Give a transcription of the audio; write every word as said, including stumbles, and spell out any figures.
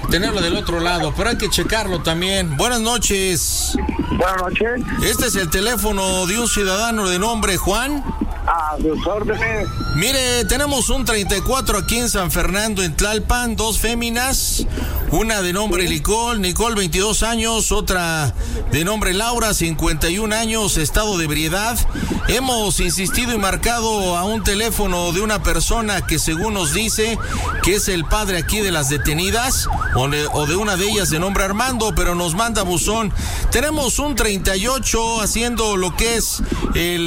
tenerlo del otro lado, pero hay que checarlo también. Buenas noches. Buenas noches. Este es el teléfono de un ciudadano de nombre Juan. A sus órdenes. Mire, tenemos un treinta y cuatro aquí en San Fernando, en Tlalpan, dos féminas, una de nombre ¿Sí? Nicole, Nicole veintidós años, otra de nombre Laura, cincuenta y un años, estado de ebriedad. Hemos insistido y marcado a un teléfono de una persona que según nos dice que es el padre aquí de las detenidas, o de, o de una de ellas de nombre Armando, pero nos manda buzón. Tenemos un treinta y ocho haciendo lo que es el